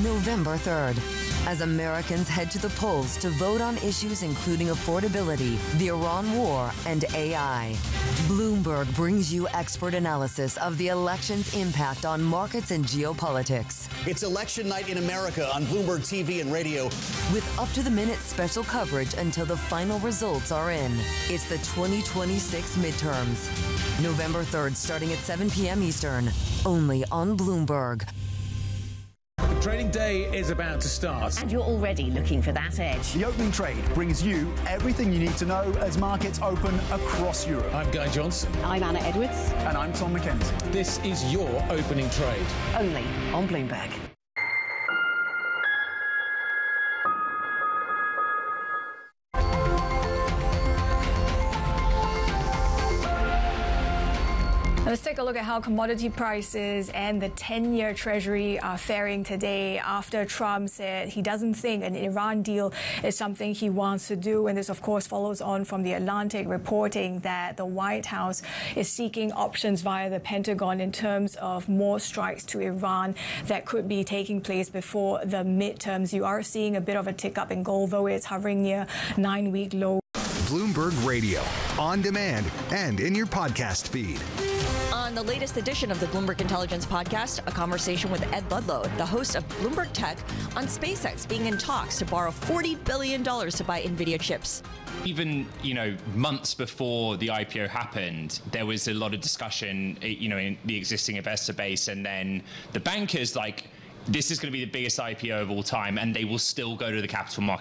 November 3rd. As Americans head to the polls to vote on issues including affordability, the Iran war, and AI. Bloomberg brings you expert analysis of the election's impact on markets and geopolitics. It's election night in America on Bloomberg TV and radio. With up-to-the-minute special coverage until the final results are in. It's the 2026 midterms. November 3rd, starting at 7 p.m. Eastern, only on Bloomberg. Trading day is about to start. And you're already looking for that edge. The opening trade brings you everything you need to know as markets open across Europe. I'm Guy Johnson. I'm Anna Edwards. And I'm Tom McKenzie. This is your opening trade. Only on Bloomberg. Let's take a look at how commodity prices and the 10-year Treasury are faring today after Trump said he doesn't think an Iran deal is something he wants to do. And this, of course, follows on from The Atlantic reporting that the White House is seeking options via the Pentagon in terms of more strikes to Iran that could be taking place before the midterms. You are seeing a bit of a tick up in gold, though it's hovering near 9-week low. Bloomberg Radio, on demand and in your podcast feed. On the latest edition of the Bloomberg Intelligence Podcast, a conversation with Ed Ludlow, the host of Bloomberg Tech, on SpaceX being in talks to borrow $40 billion to buy NVIDIA chips. Even, months before the IPO happened, there was a lot of discussion, in the existing investor base, and then the bankers, this is going to be the biggest IPO of all time, and they will still go to the capital market